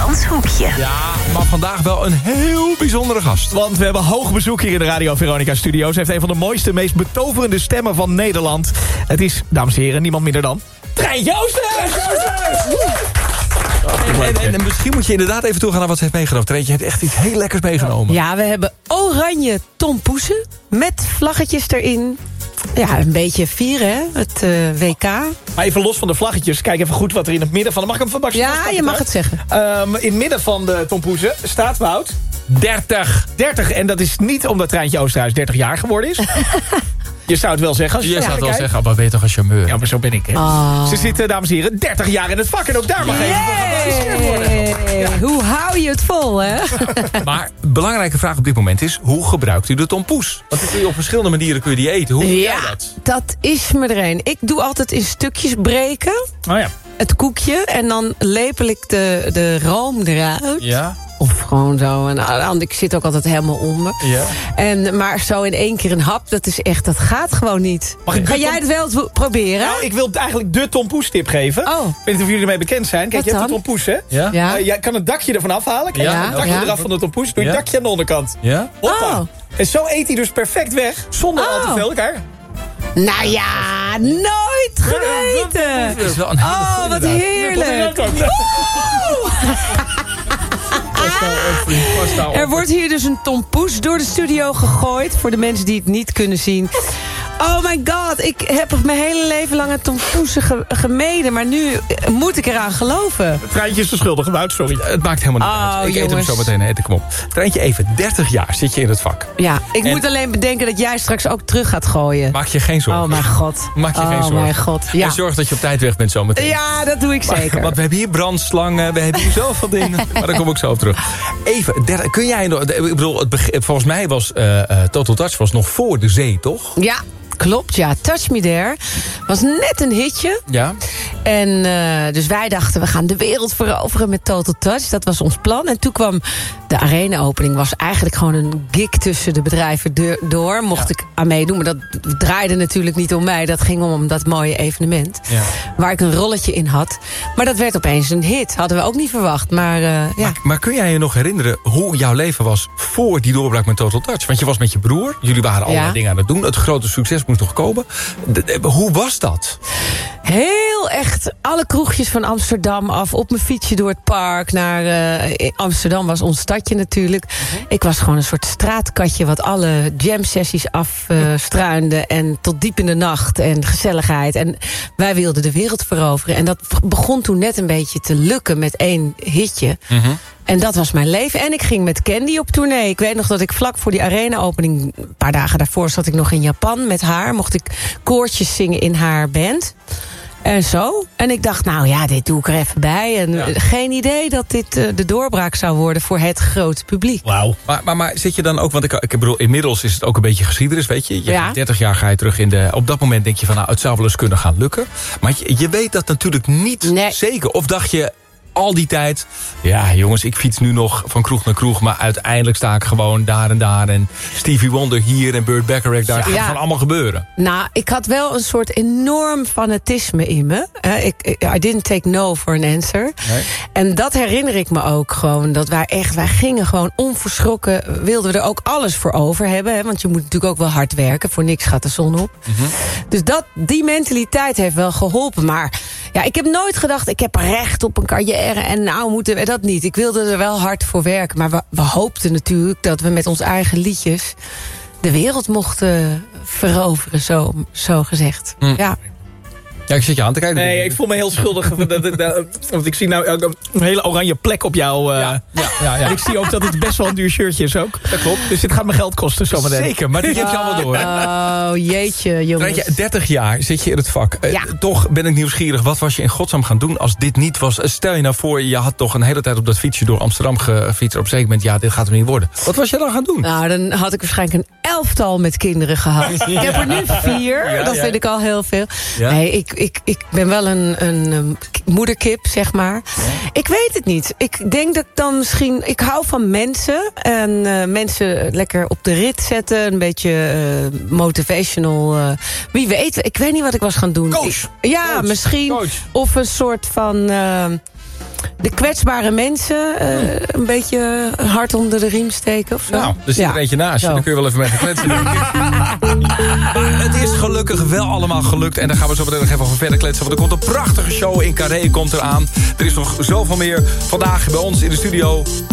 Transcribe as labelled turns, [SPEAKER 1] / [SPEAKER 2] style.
[SPEAKER 1] Frans Hoekje.
[SPEAKER 2] Ja, maar vandaag wel een heel bijzondere gast.
[SPEAKER 3] Want we hebben hoog bezoek hier in de Radio Veronica Studio's. Hij heeft een van de mooiste, meest betoverende stemmen van Nederland. Het is, dames en heren, niemand minder dan... Treintje Oosterhuis!
[SPEAKER 2] En misschien moet je inderdaad even toegaan naar wat ze heeft meegenomen. Treintje heeft echt iets heel lekkers meegenomen.
[SPEAKER 4] Ja, we hebben oranje tompoesen met vlaggetjes erin. Ja, een beetje vieren, hè, het WK.
[SPEAKER 3] Maar even los van de vlaggetjes, kijk even goed wat er in het midden van... Mag ik hem van Baxje?
[SPEAKER 4] Ja, je mag het zeggen.
[SPEAKER 3] In het midden van de tompoesen staat, Wout...
[SPEAKER 2] 30.
[SPEAKER 3] 30, en dat is niet omdat Treintje Oosterhuis 30 jaar geworden is. Je zou het wel zeggen. Als
[SPEAKER 2] Je zou het wel
[SPEAKER 3] kijkt.
[SPEAKER 2] zeggen, maar ben je toch een charmeur?
[SPEAKER 3] Ja, maar zo ben ik, hè. Ze zitten, dames en heren, 30 jaar in het vak. En ook daar mag even gefeliciteerd worden.
[SPEAKER 4] Hoe hou je het vol, hè?
[SPEAKER 2] Maar een belangrijke vraag op dit moment is... hoe gebruikt u de tompoes? Want die kun je op verschillende manieren kun je die eten. Hoe doe jij dat?
[SPEAKER 4] Dat is me er een. Ik doe altijd in stukjes breken.
[SPEAKER 3] Oh ja.
[SPEAKER 4] Het koekje. En dan lepel ik de room eruit.
[SPEAKER 2] Ja?
[SPEAKER 4] Of gewoon zo. En ik zit ook altijd helemaal onder.
[SPEAKER 2] Ja.
[SPEAKER 4] Maar zo in één keer een hap, dat gaat gewoon niet. Ga jij het wel eens proberen?
[SPEAKER 3] Nou, ik wil eigenlijk de tompoestip geven.
[SPEAKER 4] Oh.
[SPEAKER 3] Ik weet niet of jullie ermee bekend zijn. Kijk,
[SPEAKER 4] Wat
[SPEAKER 3] je hebt de
[SPEAKER 4] dan?
[SPEAKER 3] tompoes, hè?
[SPEAKER 2] Ja?
[SPEAKER 4] Ja.
[SPEAKER 3] Jij kan het dakje ervan afhalen. Kijk,
[SPEAKER 4] Ja.
[SPEAKER 3] het dakje
[SPEAKER 4] Ja.
[SPEAKER 3] eraf van de tompoes. Doe je
[SPEAKER 2] Ja.
[SPEAKER 3] het dakje aan de onderkant.
[SPEAKER 2] Ja?
[SPEAKER 3] Hoppa.
[SPEAKER 4] Oh.
[SPEAKER 3] En zo eet hij dus perfect weg. Zonder al te veel elkaar.
[SPEAKER 4] Nou ja, nooit geweten.
[SPEAKER 2] Dat is wel een hele goeie,
[SPEAKER 4] Wat
[SPEAKER 2] inderdaad.
[SPEAKER 4] heerlijk. Er wordt hier dus een tompoes door de studio gegooid. Voor de mensen die het niet kunnen zien. Oh my god, ik heb mijn hele leven lang een tompoesen gemeden. Maar nu moet ik eraan geloven.
[SPEAKER 3] Treintje is de schuldige, Wout, sorry.
[SPEAKER 2] Het maakt helemaal niet uit. Ik eet hem
[SPEAKER 4] jongens.
[SPEAKER 2] zo meteen. Eet ik hem op. Treintje even, 30 jaar zit je in het vak.
[SPEAKER 4] Ja, ik
[SPEAKER 2] En-
[SPEAKER 4] moet alleen bedenken dat jij straks ook terug gaat gooien.
[SPEAKER 2] Maak je geen zorgen.
[SPEAKER 4] Oh mijn god.
[SPEAKER 2] Maak je geen zorgen.
[SPEAKER 4] Oh mijn god, ja.
[SPEAKER 2] En zorg dat je op tijd weg bent zometeen.
[SPEAKER 4] Ja, dat doe ik zeker.
[SPEAKER 2] Want we hebben hier brandslangen, we hebben hier zoveel dingen. Maar daar kom ik zo op terug. Even, kun jij nog... Ik bedoel, volgens mij was Total Touch was nog voor de zee, toch?
[SPEAKER 4] Ja, klopt, ja. Touch Me There was net een hitje.
[SPEAKER 2] Ja.
[SPEAKER 4] En dus wij dachten, we gaan de wereld veroveren met Total Touch. Dat was ons plan. En toen kwam de arena-opening. Was eigenlijk gewoon een gig tussen de bedrijven door. Mocht ik aan meedoen. Maar dat draaide natuurlijk niet om mij. Dat ging om dat mooie evenement.
[SPEAKER 2] Ja.
[SPEAKER 4] Waar ik een rolletje in had. Maar dat werd opeens een hit. Hadden we ook niet verwacht. Maar ja.
[SPEAKER 2] Maar kun jij je nog herinneren hoe jouw leven was voor die doorbraak met Total Touch? Want je was met je broer. Jullie waren allerlei dingen aan het doen. Het grote succes moest nog komen. Hoe was dat?
[SPEAKER 4] Heel echt alle kroegjes van Amsterdam af. Op mijn fietsje door het park naar Amsterdam was ons stadje natuurlijk. Ik was gewoon een soort straatkatje wat alle jam-sessies afstruinde. En tot diep in de nacht en gezelligheid. En wij wilden de wereld veroveren. En dat begon toen net een beetje te lukken met één hitje. En dat was mijn leven. En ik ging met Candy op tournee. Ik weet nog dat ik vlak voor die arena-opening... een paar dagen daarvoor zat ik nog in Japan met haar. Mocht ik koortjes zingen in haar band. En zo. En ik dacht, nou ja, dit doe ik er even bij. En geen idee dat dit de doorbraak zou worden voor het grote publiek.
[SPEAKER 3] Wauw.
[SPEAKER 2] Maar zit je dan ook... Want ik bedoel, inmiddels is het ook een beetje geschiedenis, weet je.
[SPEAKER 4] Ja.
[SPEAKER 2] 30 jaar ga je terug in de... Op dat moment denk je van, nou, het zou wel eens kunnen gaan lukken. Maar je weet dat natuurlijk niet zeker. Of dacht je... Al die tijd, ja jongens, ik fiets nu nog van kroeg naar kroeg... maar uiteindelijk sta ik gewoon daar en daar... en Stevie Wonder hier en Burt Bacharach daar. Het gaat allemaal gebeuren.
[SPEAKER 4] Nou, ik had wel een soort enorm fanatisme in me. I didn't take no for an answer.
[SPEAKER 2] Nee.
[SPEAKER 4] En dat herinner ik me ook gewoon. Dat wij gingen gewoon onverschrokken... wilden we er ook alles voor over hebben. Hè, want je moet natuurlijk ook wel hard werken. Voor niks gaat de zon op. Dus die mentaliteit heeft wel geholpen. Maar ja, ik heb nooit gedacht... ik heb recht op een carrière... en nou moeten we dat niet. Ik wilde er wel hard voor werken. Maar we hoopten natuurlijk dat we met onze eigen liedjes... de wereld mochten veroveren, zo gezegd. Ja.
[SPEAKER 2] Ja, ik zit je aan te kijken.
[SPEAKER 3] Nee, ik voel me heel schuldig. Want ik zie nou een hele oranje plek op jou.
[SPEAKER 2] Ja.
[SPEAKER 3] En ik zie ook dat het best wel een duur shirtje is ook. Dat klopt. Dus dit gaat me geld kosten zometeen.
[SPEAKER 2] Zeker, maar die heb je allemaal door.
[SPEAKER 4] Oh, jeetje, jongens.
[SPEAKER 2] Weet je, 30 jaar zit je in het vak.
[SPEAKER 4] Ja.
[SPEAKER 2] Toch ben ik nieuwsgierig. Wat was je in godsnaam gaan doen als dit niet was? Stel je nou voor, je had toch een hele tijd op dat fietsje door Amsterdam gefietst. Op een zeker moment, ja, dit gaat er niet worden. Wat was je dan gaan doen?
[SPEAKER 4] Nou, dan had ik waarschijnlijk een 11-tal met kinderen gehad. Ik heb er nu 4. Dat vind ik al heel veel.
[SPEAKER 2] Ja.
[SPEAKER 4] Nee, ik ben wel een moederkip, zeg maar. Ja. Ik weet het niet. Ik denk dat ik dan misschien... Ik hou van mensen. En mensen lekker op de rit zetten. Een beetje motivational. Wie weet. Ik weet niet wat ik was gaan doen.
[SPEAKER 3] Coach.
[SPEAKER 4] Misschien.
[SPEAKER 2] Coach.
[SPEAKER 4] Of een soort van... De kwetsbare mensen een beetje hard onder de riem steken of zo.
[SPEAKER 2] Nou, er zit er eentje naast je. Daar kun je wel even mee gaan kletsen. Maar het is gelukkig wel allemaal gelukt. En daar gaan we zo meteen nog even over verder kletsen. Want er komt een prachtige show in Carré komt eraan. Er is nog zoveel meer vandaag bij ons in de studio.